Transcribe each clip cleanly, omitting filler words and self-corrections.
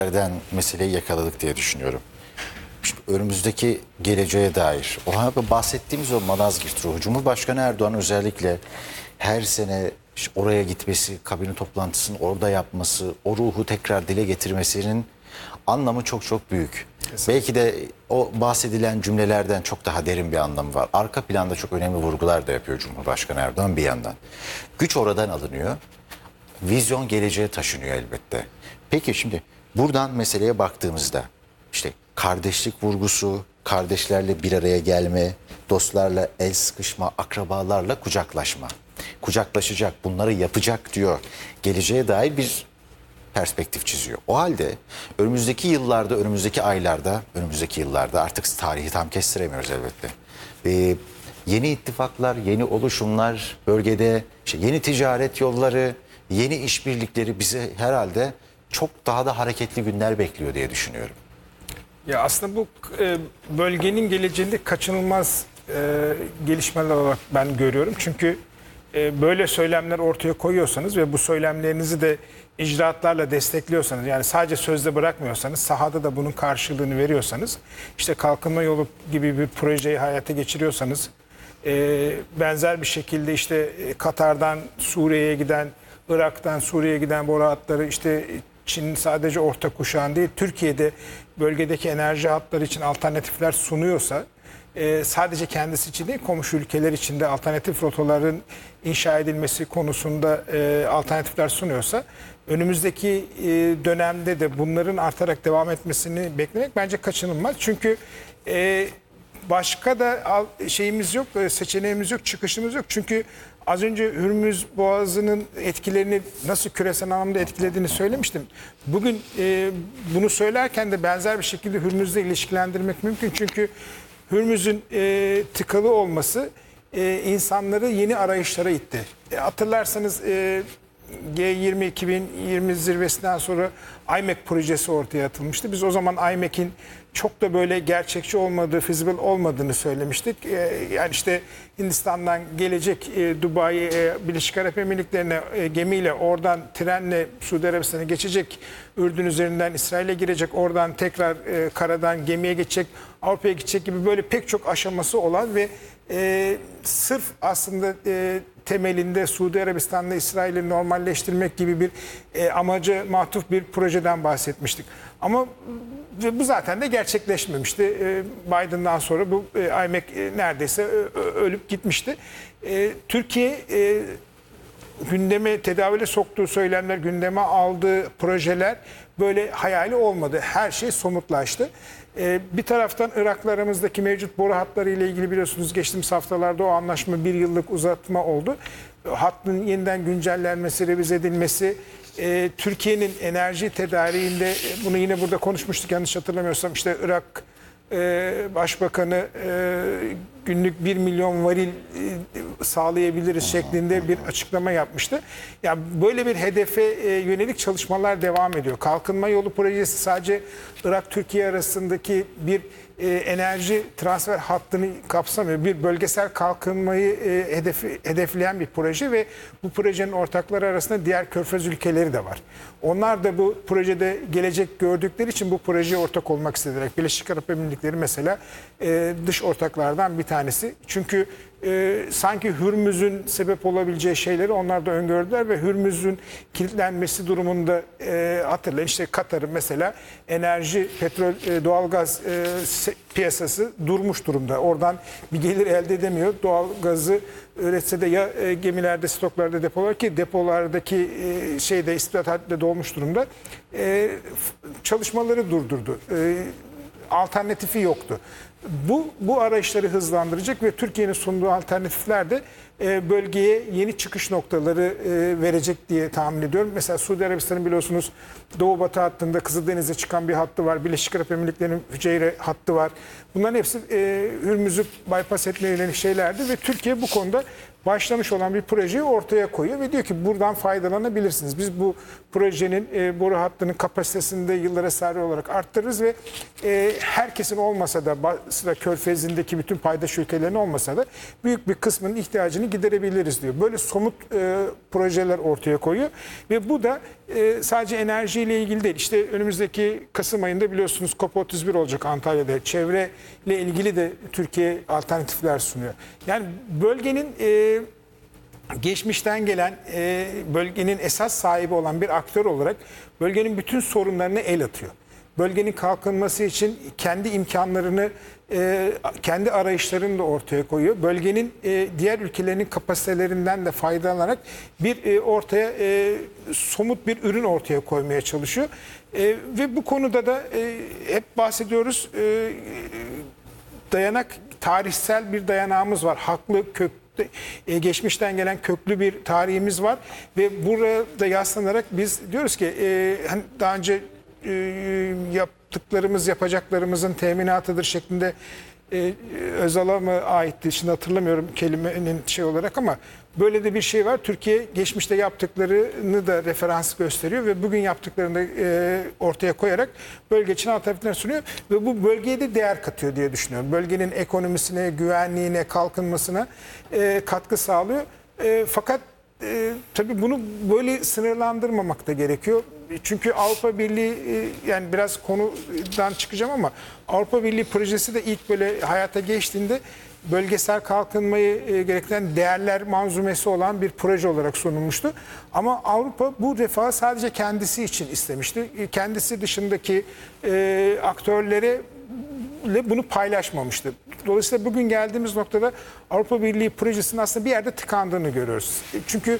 yerden meseleyi yakaladık diye düşünüyorum. Şimdi önümüzdeki geleceğe dair bahsettiğimiz o Malazgirt ruhu, Cumhurbaşkanı Erdoğan özellikle her sene oraya gitmesi, kabine toplantısını orada yapması, o ruhu tekrar dile getirmesinin anlamı çok çok büyük. Kesinlikle. Belki de o bahsedilen cümlelerden çok daha derin bir anlamı var. Arka planda çok önemli vurgular da yapıyor Cumhurbaşkanı Erdoğan bir yandan. Güç oradan alınıyor. Vizyon geleceğe taşınıyor elbette. Peki şimdi buradan meseleye baktığımızda işte kardeşlik vurgusu, kardeşlerle bir araya gelme, dostlarla el sıkışma, akrabalarla kucaklaşma. Kucaklaşacak, bunları yapacak diyor. Geleceğe dair bir perspektif çiziyor. O halde önümüzdeki yıllarda, önümüzdeki yıllarda artık tarihi tam kestiremiyoruz elbette. Yeni ittifaklar, yeni oluşumlar bölgede, yeni ticaret yolları, yeni işbirlikleri bizi herhalde çok daha da hareketli günler bekliyor diye düşünüyorum. Ya aslında bu bölgenin geleceğinde kaçınılmaz gelişmeler olarak ben görüyorum. Çünkü böyle söylemler ortaya koyuyorsanız ve bu söylemlerinizi de icraatlarla destekliyorsanız, yani sadece sözde bırakmıyorsanız, sahada da bunun karşılığını veriyorsanız, işte kalkınma yolu gibi bir projeyi hayata geçiriyorsanız, benzer bir şekilde işte Katar'dan Suriye'ye giden, Irak'tan Suriye'ye giden boru hatları, işte Çin'in sadece orta kuşağın değil, Türkiye'de bölgedeki enerji hatları için alternatifler sunuyorsa, sadece kendisi için değil, komşu ülkeler için de alternatif rotaların inşa edilmesi konusunda alternatifler sunuyorsa, önümüzdeki dönemde de bunların artarak devam etmesini beklemek bence kaçınılmaz. Çünkü başka da şeyimiz yok, seçeneğimiz yok, çıkışımız yok. Çünkü az önce Hürmüz Boğazı'nın etkilerini nasıl küresel anlamda etkilediğini söylemiştim. Bugün bunu söylerken de benzer bir şekilde Hürmüz'le ilişkilendirmek mümkün. Çünkü Hürmüz'ün tıkalı olması insanları yeni arayışlara itti. Hatırlarsanız G20 2020 zirvesinden sonra IMEC projesi ortaya atılmıştı. Biz o zaman IMEC'in çok da böyle gerçekçi olmadığı, feasible olmadığını söylemiştik. Yani işte Hindistan'dan gelecek Dubai, Birleşik Arap Emirlikleri'ne gemiyle, oradan trenle Suudi Arabistan'a geçecek, Ürdün üzerinden İsrail'e girecek, oradan tekrar karadan gemiye geçecek, Avrupa'ya gidecek gibi böyle pek çok aşaması olan ve sırf aslında temelinde Suudi Arabistan'la İsrail'i normalleştirmek gibi bir amaca matuf bir projeden bahsetmiştik. Ama bu zaten de gerçekleşmemişti. Biden'dan sonra bu IMEC neredeyse ölüp gitmişti. Türkiye gündeme, tedavüle soktuğu söylemler, gündeme aldığı projeler böyle hayali olmadı. Her şey somutlaştı. Bir taraftan Irak'la aramızdaki mevcut boru hatları ile ilgili biliyorsunuz geçtiğimiz haftalarda o anlaşma 1 yıllık uzatma oldu. Hattın yeniden güncellenmesi, revize edilmesi, Türkiye'nin enerji tedariğinde, bunu yine burada konuşmuştuk yanlış hatırlamıyorsam, işte Irak Başbakanı günlük 1 milyon varil sağlayabiliriz şeklinde bir açıklama yapmıştı. Yani böyle bir hedefe yönelik çalışmalar devam ediyor. Kalkınma yolu projesi sadece Irak-Türkiye arasındaki bir enerji transfer hattını kapsamıyor. Bir bölgesel kalkınmayı hedefleyen bir proje ve bu projenin ortakları arasında diğer Körfez ülkeleri de var. Onlar da bu projede gelecek gördükleri için bu projeye ortak olmak istediler. Birleşik Arap Emirlikleri mesela dış ortaklardan bir tanesi. Çünkü sanki Hürmüz'ün sebep olabileceği şeyleri onlar da öngördüler ve Hürmüz'ün kilitlenmesi durumunda hatırlayın, işte Katar'ın mesela enerji, petrol, doğalgaz piyasası durmuş durumda. Oradan bir gelir elde edemiyor. Doğalgazı üretse de ya gemilerde, stoklarda depolar, ki depolardaki şeyde istihbaratla dolmuş durumda. Çalışmaları durdurdu. Alternatifi yoktu. Bu arayışları hızlandıracak ve Türkiye'nin sunduğu alternatifler de bölgeye yeni çıkış noktaları verecek diye tahmin ediyorum. Mesela Suudi Arabistan'ın biliyorsunuz Doğu Batı hattında Kızıldeniz'e çıkan bir hattı var. Birleşik Arap Emirlikleri'nin Füceyre hattı var. Bunların hepsi Hürmüz'ü bypass etmeye yönelik şeylerdi ve Türkiye bu konuda başlamış olan bir projeyi ortaya koyuyor ve diyor ki buradan faydalanabilirsiniz. Biz bu projenin boru hattının kapasitesini de yıllara sari olarak arttırırız ve herkesin olmasa da sıra Körfezi'ndeki bütün paydaş ülkelerin olmasa da büyük bir kısmının ihtiyacını giderebiliriz diyor. Böyle somut projeler ortaya koyuyor ve bu da sadece enerjiyle ilgili değil. İşte önümüzdeki Kasım ayında biliyorsunuz COP31 olacak Antalya'da. Çevreyle ilgili de Türkiye alternatifler sunuyor. Yani bölgenin geçmişten gelen, bölgenin esas sahibi olan bir aktör olarak bölgenin bütün sorunlarını el atıyor. Bölgenin kalkınması için kendi imkanlarını, kendi arayışlarını da ortaya koyuyor. Bölgenin diğer ülkelerinin kapasitelerinden de faydalanarak bir ortaya somut bir ürün ortaya koymaya çalışıyor. Ve bu konuda da hep bahsediyoruz. Tarihsel bir dayanağımız var. Haklı, geçmişten gelen köklü bir tarihimiz var ve burada yaslanarak biz diyoruz ki hani daha önce yapacaklarımızın teminatıdır şeklinde Özal'a mı aitti? Şimdi hatırlamıyorum kelimenin olarak ama böyle de bir şey var. Türkiye geçmişte yaptıklarını da referans gösteriyor ve bugün yaptıklarını da ortaya koyarak bölge için alternatifler sunuyor ve bu bölgeye de değer katıyor diye düşünüyorum. Bölgenin ekonomisine, güvenliğine, kalkınmasına katkı sağlıyor. Fakat tabii bunu böyle sınırlandırmamak da gerekiyor. Çünkü Avrupa Birliği yani biraz konudan çıkacağım ama Avrupa Birliği projesi de ilk böyle hayata geçtiğinde bölgesel kalkınmayı gerektiren değerler manzumesi olan bir proje olarak sunulmuştu. Ama Avrupa bu defa sadece kendisi için istemişti. Kendisi dışındaki aktörlere bunu paylaşmamıştı. Dolayısıyla bugün geldiğimiz noktada Avrupa Birliği projesinin aslında bir yerde tıkandığını görüyoruz. Çünkü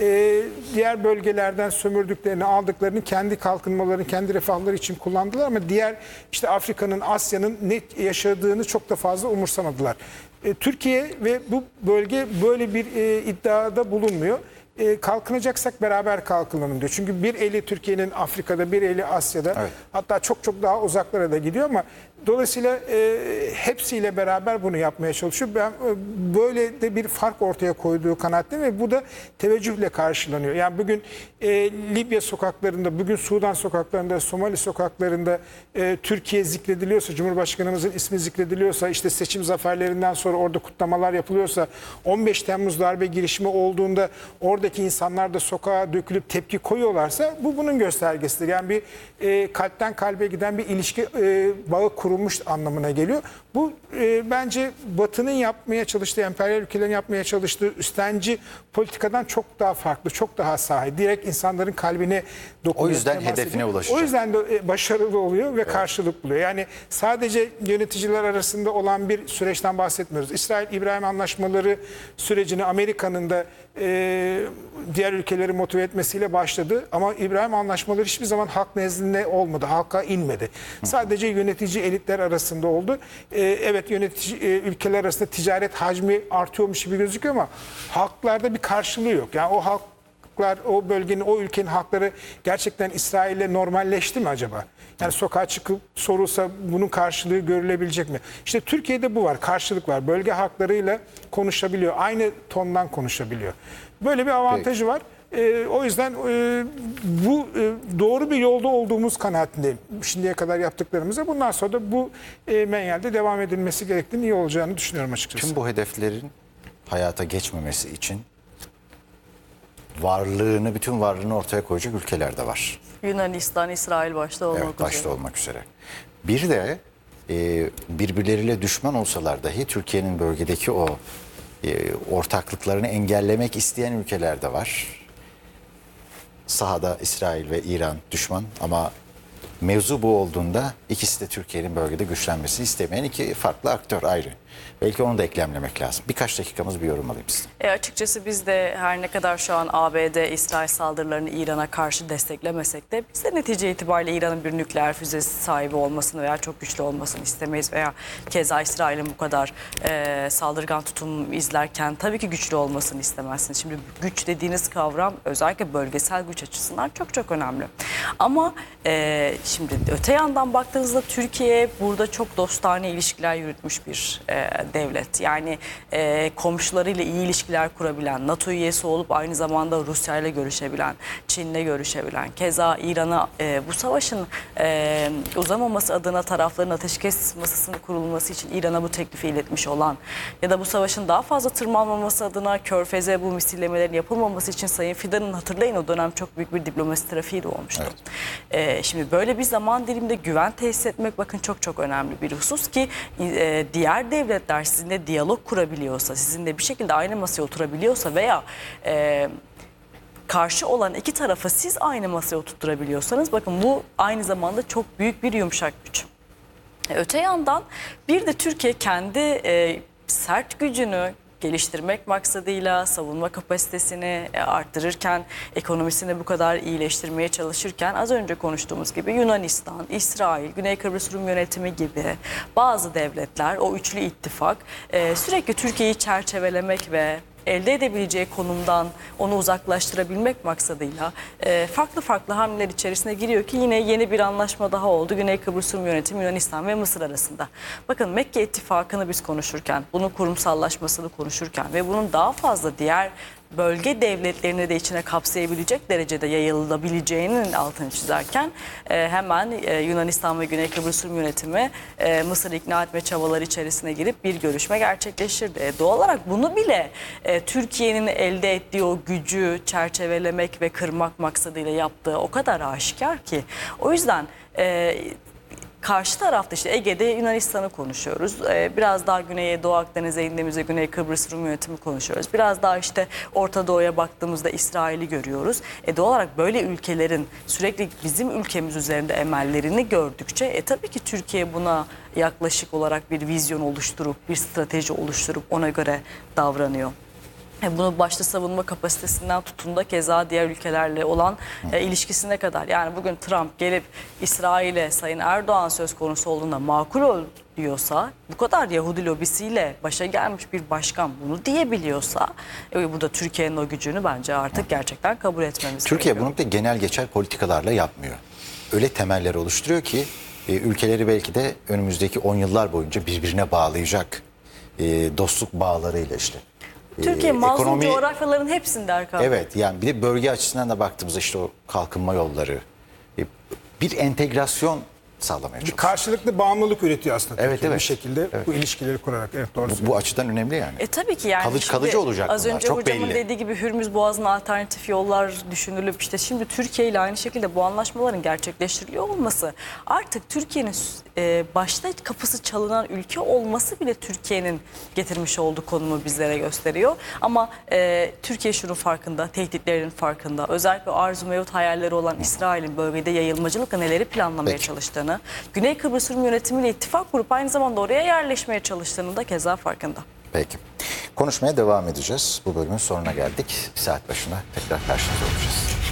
diğer bölgelerden sömürdüklerini, aldıklarını kendi kalkınmalarını, kendi refahları için kullandılar ama diğer işte Afrika'nın, Asya'nın ne yaşadığını çok da fazla umursamadılar. Türkiye ve bu bölge böyle bir iddiada bulunmuyor. Kalkınacaksak beraber kalkınalım diyor. Çünkü bir eli Türkiye'nin Afrika'da, bir eli Asya'da. Evet. Hatta çok çok daha uzaklara da gidiyor ama dolayısıyla hepsiyle beraber bunu yapmaya çalışıyor. Ben böyle de bir fark ortaya koyduğu kanaatteyim ve bu da teveccühle karşılanıyor. Yani bugün Libya sokaklarında, bugün Sudan sokaklarında, Somali sokaklarında Türkiye zikrediliyorsa, Cumhurbaşkanımızın ismi zikrediliyorsa, işte seçim zaferlerinden sonra orada kutlamalar yapılıyorsa, 15 Temmuz darbe girişimi olduğunda oradaki insanlar da sokağa dökülüp tepki koyuyorlarsa bu bunun göstergesidir. Yani bir kalpten kalbe giden bir ilişki bağı kurulmuş anlamına geliyor. Bu bence Batı'nın yapmaya çalıştığı, emperyal ülkelerin yapmaya çalıştığı üstenci politikadan çok daha farklı, çok daha sahi. Direkt insanların kalbine dokunuyor. O yüzden hedefine ulaşacak. O yüzden de başarılı oluyor ve karşılık buluyor. Yani sadece yöneticiler arasında olan bir süreçten bahsetmiyoruz. İsrail-İbrahim anlaşmaları sürecini Amerika'nın da diğer ülkeleri motive etmesiyle başladı. Ama İbrahim anlaşmaları hiçbir zaman halk nezdinde olmadı. Halka inmedi. Sadece yönetici elitler arasında oldu. Evet, yönetici ülkeler arasında ticaret hacmi artıyormuş gibi gözüküyor ama halklarda bir karşılığı yok. Yani o halklar, o bölgenin, o ülkenin halkları gerçekten İsrail'le normalleşti mi acaba? Yani sokağa çıkıp sorulsa bunun karşılığı görülebilecek mi? İşte Türkiye'de bu var, karşılık var. Bölge halklarıyla konuşabiliyor, aynı tondan konuşabiliyor. Böyle bir avantajı var. O yüzden bu doğru bir yolda olduğumuz kanaatindeyim. Şimdiye kadar yaptıklarımıza bundan sonra da bu menyelde devam edilmesi gerektiğini, iyi olacağını düşünüyorum açıkçası. Tüm bu hedeflerin hayata geçmemesi için bütün varlığını ortaya koyacak ülkeler de var. Yunanistan, İsrail başta olmak üzere. Evet, başta olmak üzere. Bir de birbirleriyle düşman olsalar dahi Türkiye'nin bölgedeki o ortaklıklarını engellemek isteyen ülkeler de var. Sahada İsrail ve İran düşman ama mevzu bu olduğunda ikisi de Türkiye'nin bölgede güçlenmesini istemeyen iki farklı aktör ayrı. Belki onu da eklemlemek lazım. Birkaç dakikamız bir yorum alayım sizden. Açıkçası biz de her ne kadar şu an ABD, İsrail saldırılarını İran'a karşı desteklemesek de biz de netice itibariyle İran'ın bir nükleer füzesi sahibi olmasını veya çok güçlü olmasını istemeyiz veya keza İsrail'in bu kadar saldırgan tutum izlerken tabii ki güçlü olmasını istemezsiniz. Şimdi güç dediğiniz kavram özellikle bölgesel güç açısından çok çok önemli. Ama Şimdi öte yandan baktığınızda Türkiye burada çok dostane ilişkiler yürütmüş bir devlet. Yani komşularıyla iyi ilişkiler kurabilen, NATO üyesi olup aynı zamanda Rusya ile görüşebilen, Çin'le görüşebilen, keza İran'a bu savaşın uzamaması adına tarafların ateşkes masasının kurulması için İran'a bu teklifi iletmiş olan ya da bu savaşın daha fazla tırmanmaması adına Körfez'e bu misillemelerin yapılmaması için Sayın Fidan'ın, hatırlayın, o dönem çok büyük bir diplomasi trafiği de olmuştu. Evet. Şimdi böyle bir zaman diliminde güven tesis etmek bakın çok çok önemli bir husus ki diğer devletler sizinle diyalog kurabiliyorsa, sizinle bir şekilde aynı masaya oturabiliyorsa veya karşı olan iki tarafa siz aynı masaya oturtturabiliyorsanız bakın bu aynı zamanda çok büyük bir yumuşak güç. Öte yandan bir de Türkiye kendi sert gücünü geliştirmek maksadıyla savunma kapasitesini arttırırken, ekonomisini bu kadar iyileştirmeye çalışırken az önce konuştuğumuz gibi Yunanistan, İsrail, Güney Kıbrıs Rum Yönetimi gibi bazı devletler, o üçlü ittifak sürekli Türkiye'yi çerçevelemek ve elde edebileceği konumdan onu uzaklaştırabilmek maksadıyla farklı farklı hamleler içerisine giriyor ki yine yeni bir anlaşma daha oldu. Güney Kıbrıs Rum Yönetimi Yunanistan ve Mısır arasında. Bakın Mekke İttifakı'nı biz konuşurken, bunun kurumsallaşmasını konuşurken ve bunun daha fazla diğer bölge devletlerini de içine kapsayabilecek derecede yayılabileceğinin altını çizerken hemen Yunanistan ve Güney Kıbrıs Rum Yönetimi Mısır'ı ikna etme çabaları içerisine girip bir görüşme gerçekleştirdi. Doğal olarak bunu bile Türkiye'nin elde ettiği o gücü çerçevelemek ve kırmak maksadıyla yaptığı o kadar aşikar ki. O yüzden karşı tarafta işte Ege'de Yunanistan'ı konuşuyoruz. Biraz daha güneye, Doğu Akdeniz'e indiğimizde Güney Kıbrıs Rum Yönetimi konuşuyoruz. Biraz daha işte Orta Doğu'ya baktığımızda İsrail'i görüyoruz. Doğal olarak böyle ülkelerin sürekli bizim ülkemiz üzerinde emellerini gördükçe tabii ki Türkiye buna yaklaşık olarak bir vizyon oluşturup, bir strateji oluşturup ona göre davranıyor. Bunu başta savunma kapasitesinden tutun da keza diğer ülkelerle olan ilişkisine kadar. Yani bugün Trump gelip İsrail'e Sayın Erdoğan söz konusu olduğunda makul ol diyorsa, bu kadar Yahudi lobisiyle başa gelmiş bir başkan bunu diyebiliyorsa bu da Türkiye'nin o gücünü bence artık gerçekten kabul etmemiz Türkiye gerekiyor. bunu da genel geçer politikalarla yapmıyor. Öyle temeller oluşturuyor ki ülkeleri belki de önümüzdeki 10 yıllar boyunca birbirine bağlayacak dostluk bağlarıyla işte. Türkiye mazlum ekonomi, coğrafyaların hepsinde Erkan. evet, yani bir de bölge açısından da baktığımızda işte o kalkınma yolları, bir entegrasyon sağlamaya Bir çalışıyor. karşılıklı bağımlılık üretiyor aslında Evet, Türkiye evet. bir şekilde bu ilişkileri kurarak. Evet, doğru Bu açıdan önemli yani. Tabii ki yani. Kalıcı şimdi olacak az bunlar, önce çok hocamın belli. dediği gibi Hürmüz Boğazı'na alternatif yollar düşünülüp işte şimdi Türkiye ile aynı şekilde bu anlaşmaların gerçekleştiriliyor olması artık Türkiye'nin başta kapısı çalınan ülke olması bile Türkiye'nin getirmiş olduğu konumu bizlere gösteriyor. Ama Türkiye şunun farkında, tehditlerinin farkında. Özellikle arzu mevcut hayalleri olan İsrail'in bölgede yayılmacılıkla neleri planlamaya çalıştığını, Güney Kıbrıs Rum Yönetimi'yle ittifak kurup aynı zamanda oraya yerleşmeye çalıştığının da keza farkında. Peki. Konuşmaya devam edeceğiz. Bu bölümün sonuna geldik. Saat başına tekrar karşınızda olacağız.